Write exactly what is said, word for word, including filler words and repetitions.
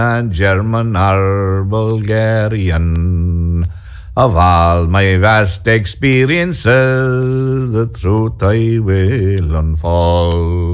and German or Bulgarian. Of all my vast experiences, the truth I will unfold.